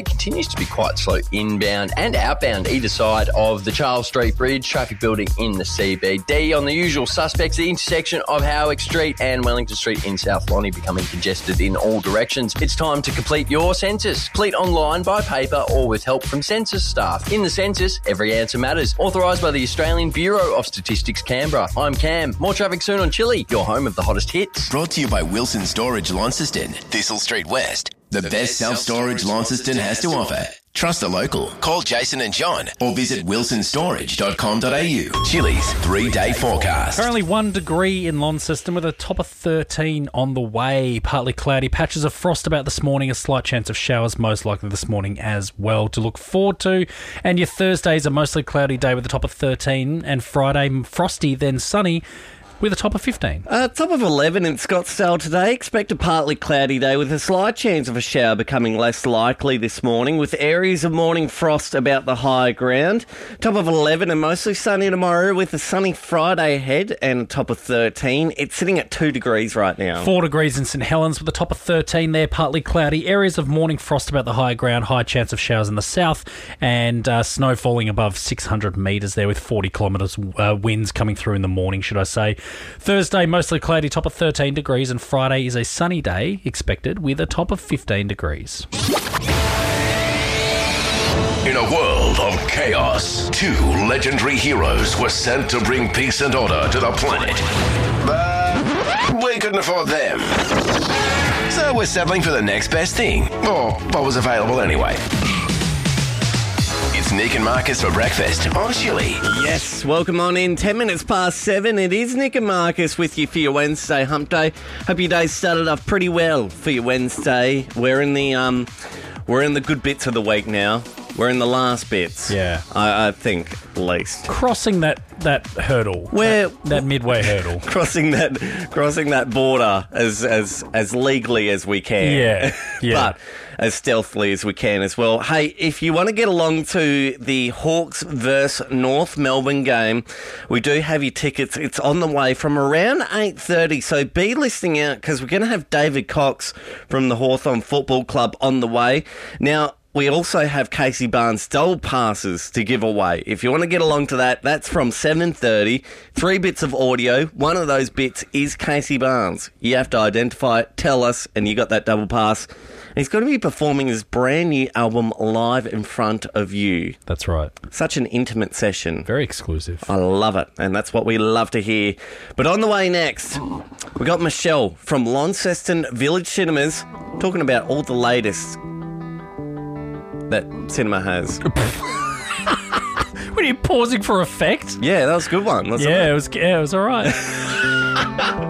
It continues to be quite slow inbound and outbound either side of the Charles Street Bridge. Traffic building in the CBD. On the usual suspects, the intersection of Howick Street and Wellington Street in South Lonnie becoming congested in all directions. It's time to complete your census. Complete online, by paper or with help from census staff. In the census, every answer matters. Authorised by the Australian Bureau of Statistics, Canberra. I'm Cam. More traffic soon on Chili, your home of the hottest hits. Brought to you by Wilson Storage Launceston, Thistle Street West. The best self-storage Launceston has to offer. Trust a local. Call Jason and John or visit wilsonstorage.com.au. Chili's 3-day forecast. Currently 1 degree in Launceston with a top of 13 on the way. Partly cloudy. Patches of frost about this morning. A slight chance of showers most likely this morning as well to look forward to. And your Thursday's a mostly cloudy day with a top of 13. And Friday frosty, then sunny, with a top of 15. Top of 11 in Scottsdale today. Expect a partly cloudy day with a slight chance of a shower becoming less likely this morning, with areas of morning frost about the high ground. Top of 11 and mostly sunny tomorrow with a sunny Friday ahead and a top of 13. It's sitting at 2 degrees right now. 4 degrees in St Helens with a top of 13 there, partly cloudy. Areas of morning frost about the high ground, high chance of showers in the south, and snow falling above 600 metres there with 40 kilometres winds coming through in the morning, should I say. Thursday, mostly cloudy, top of 13 degrees, and Friday is a sunny day expected with a top of 15 degrees. In a world of chaos, 2 legendary heroes were sent to bring peace and order to the planet. But we couldn't afford them. So we're settling for the next best thing, or what was available anyway. It's Nick and Marcus for breakfast on Chili. Yes, welcome on in. 10 minutes past 7. It is Nick and Marcus with you for your Wednesday hump day. Hope your day started off pretty well for your Wednesday. We're in the good bits of the week now. We're in the last bits. Yeah. I think, at least. Crossing that hurdle. That midway hurdle. Crossing that border as legally as we can. Yeah. But as stealthily as we can as well. Hey, if you want to get along to the Hawks versus North Melbourne game, we do have your tickets. It's on the way from around 8:30, so be listening out because we're going to have David Cox from the Hawthorn Football Club on the way. Now, we also have Casey Barnes double passes to give away. If you want to get along to that, that's from 7:30. 3 bits of audio. One of those bits is Casey Barnes. You have to identify it, tell us, and you got that double pass. And he's going to be performing his brand new album live in front of you. That's right. Such an intimate session. Very exclusive. I love it, and that's what we love to hear. But on the way next, we got Michelle from Launceston Village Cinemas talking about all the latest that cinema has. Were you pausing for effect? Yeah, that was a good one. Yeah, it was all right.